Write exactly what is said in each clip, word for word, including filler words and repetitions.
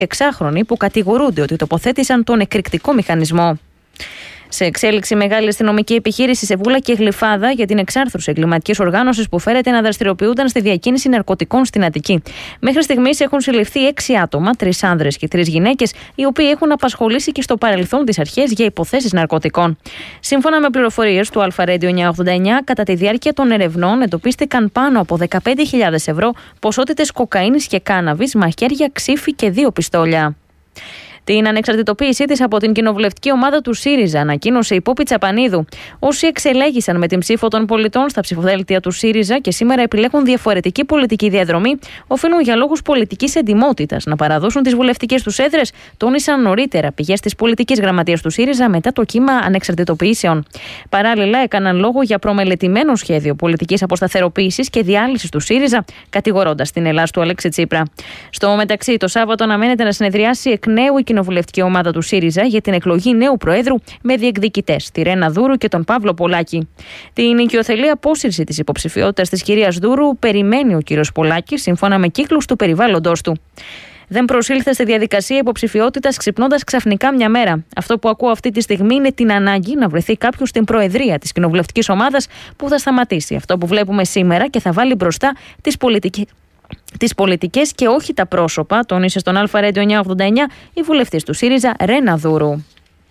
εξάχρονοι που κατηγορούνται ότι τοποθέτησαν τον εκρηκτικό μηχανισμό. Σε εξέλιξη μεγάλη αστυνομική επιχείρηση σε Βούλα και Γλυφάδα για την εξάρθρωση εγκληματικής οργάνωσης που φέρεται να δραστηριοποιούνταν στη διακίνηση ναρκωτικών στην Αττική. Μέχρι στιγμής έχουν συλληφθεί έξι άτομα, τρεις άνδρες και τρεις γυναίκες, οι οποίοι έχουν απασχολήσει και στο παρελθόν τις αρχές για υποθέσεις ναρκωτικών. Σύμφωνα με πληροφορίες του Αλφα Radio εννιακόσια ογδόντα εννιά, κατά τη διάρκεια των ερευνών εντοπίστηκαν πάνω από δεκαπέντε χιλιάδες ευρώ, ποσότητες κοκαίνης και κάναβης, μαχαίρια, ξύφη και δύο πιστόλια. Την ανεξαρτητοποίησή της από την κοινοβουλευτική ομάδα του ΣΥΡΙΖΑ ανακοίνωσε η Πόπη Τσαπανίδου. Όσοι εξελέγησαν με την ψήφο των πολιτών στα ψηφοδέλτια του ΣΥΡΙΖΑ και σήμερα επιλέγουν διαφορετική πολιτική διαδρομή, οφείλουν για λόγους πολιτικής εντιμότητας να παραδώσουν τις βουλευτικές τους έδρες, τόνισαν νωρίτερα πηγές της πολιτικής γραμματείας του ΣΥΡΙΖΑ μετά το κύμα ανεξαρτητοποιήσεων. Παράλληλα, έκαναν λόγο για προμελετημένο σχέδιο πολιτικής αποσταθεροποίησης και διάλυσης του ΣΥΡΙΖΑ, κατηγορώντας την Ελλάς του Αλέξη Τσίπρα. Στο μεταξύ, το Σάββατο αναμένεται να συνεδριάσει εκ νέου η κοινοβουλευτική ομάδα του ΣΥΡΙΖΑ για την εκλογή νέου Προέδρου με διεκδικητές τη Ρένα Δούρου και τον Παύλο Πολάκη. Την οικειοθελή απόσυρση της υποψηφιότητας της κυρίας Δούρου περιμένει ο κύριος Πολάκης, σύμφωνα με κύκλους του περιβάλλοντος του. Δεν προσήλθε στη διαδικασία υποψηφιότητας ξυπνώντας ξαφνικά μια μέρα. Αυτό που ακούω αυτή τη στιγμή είναι την ανάγκη να βρεθεί κάποιος στην προεδρία της κοινοβουλευτικής ομάδας που θα σταματήσει αυτό που βλέπουμε σήμερα και θα βάλει μπροστά τις πολιτικές. Τις πολιτικές και όχι τα πρόσωπα, τόνισε στον Αλφα Radio εννιακόσια ογδόντα εννιά η βουλευτής του ΣΥΡΙΖΑ Ρένα Δούρου.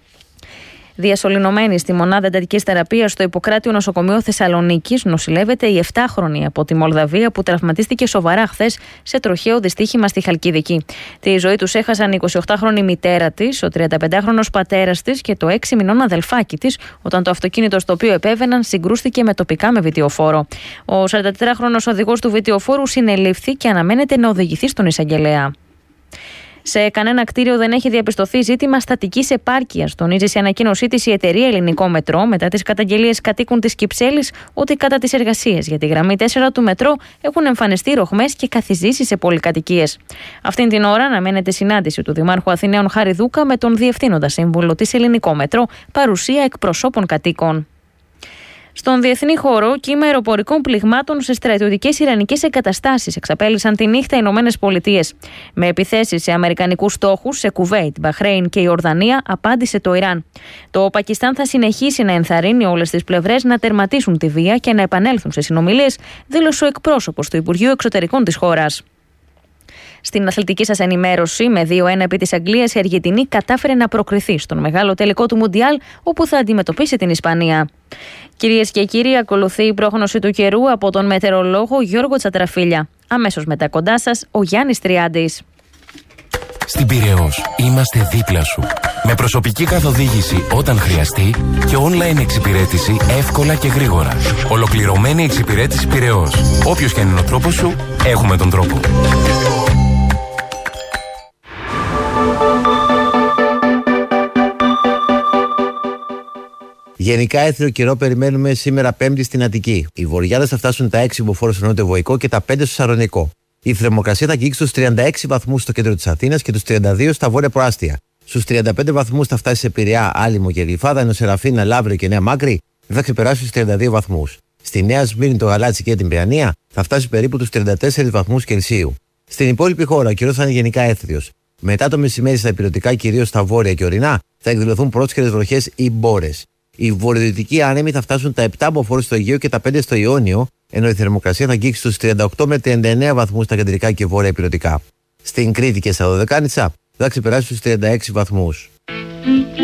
Διασωληνωμένη στη μονάδα εντατικής θεραπείας στο Ιπποκράτειο Νοσοκομείο Θεσσαλονίκης νοσηλεύεται η επτάχρονη από τη Μολδαβία που τραυματίστηκε σοβαρά χθες σε τροχαίο δυστύχημα στη Χαλκιδική. Τη ζωή τους έχασαν η εικοσιοκτάχρονη μητέρα της, ο τριανταπεντάχρονος πατέρας της και το έξι μηνών αδελφάκι της, όταν το αυτοκίνητο στο οποίο επέβαιναν συγκρούστηκε με τοπικά με βιτιοφόρο. Ο σαραντατετράχρονος οδηγός του βιτιοφόρου συνελήφθη και αναμένεται να οδηγηθεί στον εισαγγελέα. Σε κανένα κτίριο δεν έχει διαπιστωθεί ζήτημα στατικής επάρκειας, τονίζει σε ανακοίνωσή της η εταιρεία Ελληνικό Μετρό μετά τις καταγγελίες κατοίκων της Κυψέλης ότι κατά τις εργασίες για τη γραμμή τέσσερα του Μετρό έχουν εμφανιστεί ροχμές και καθιζήσεις σε πολυκατοικίες. Αυτήν την ώρα αναμένεται συνάντηση του Δημάρχου Αθηναίων Χάρη Δούκα με τον Διευθύνοντα Σύμβουλο της Ελληνικό Μετρό, παρουσία εκπροσώπων κατοίκων. Στον διεθνή χώρο, κύμα αεροπορικών πληγμάτων σε στρατιωτικές ιρανικές εγκαταστάσεις εξαπέλυσαν τη νύχτα οι Ηνωμένες Πολιτείες. Με επιθέσεις σε αμερικανικούς στόχους σε Κουβέιτ, Μπαχρέιν και Ιορδανία, απάντησε το Ιράν. Το Πακιστάν θα συνεχίσει να ενθαρρύνει όλες τις πλευρές να τερματίσουν τη βία και να επανέλθουν σε συνομιλίες, δήλωσε ο εκπρόσωπος του Υπουργείου Εξωτερικών της χώρας. Στην αθλητική σας ενημέρωση, με δύο ένα επί της Αγγλίας, η Αργεντινή κατάφερε να προκριθεί στον μεγάλο τελικό του Μουντιάλ, όπου θα αντιμετωπίσει την Ισπανία. Κυρίες και κύριοι, ακολουθεί η πρόγνωση του καιρού από τον μετεωρολόγο Γιώργο Τσατραφίλια. Αμέσως μετά κοντά σας, ο Γιάννης Τριάντης. Στην Πειραιώς είμαστε δίπλα σου. Με προσωπική καθοδήγηση όταν χρειαστεί και online εξυπηρέτηση εύκολα και γρήγορα. Ολοκληρωμένη εξυπηρέτηση Πειραιώς. Όποιος και αν είναι ο τρόπος σου, έχουμε τον τρόπο. Γενικά έθριο καιρό περιμένουμε σήμερα Πέμπτη στην Αττική. Οι βορειάδες θα φτάσουν τα έξι μποφόρ στο νότιο-βοϊκό και τα πέντε στο Σαρονικό. Η θερμοκρασία θα αγγίξει στους τριάντα έξι βαθμούς στο κέντρο της Αθήνας και τους τριάντα δύο στα βόρεια προάστια. Στους τριάντα πέντε βαθμούς θα φτάσει σε Πειραιά, Άλυμο και Γλυφάδα, ενώ Σεραφίνα, Λαύριο και Νέα Μάκρη δεν θα ξεπεράσει στους τριάντα δύο βαθμούς. Στη Νέα Σμύρνη, το Γαλάτσι και την Παιανία θα φτάσει περίπου τους τριάντα τέσσερις βαθμούς Κελσίου. Στην υπόλοιπη χώρα ο καιρός θα είναι γενικά έθριος. Μετά το μεσημέρι στα ηπειρωτικά, κυρίως στα βόρεια και ορεινά, θα εκδηλωθούν πρόσχερες βροχές ή μπόρες. Οι βορειοδυτικοί άνεμοι θα φτάσουν τα επτά μποφόρ στο Αιγαίο και τα πέντε στο Ιόνιο, ενώ η θερμοκρασία θα αγγίξει στους τριάντα οκτώ με τριάντα εννέα βαθμούς στα κεντρικά και βόρεια ηπειρωτικά. Στην Κρήτη και στα Δωδεκάνησα θα ξεπεράσει στους τριάντα έξι βαθμούς.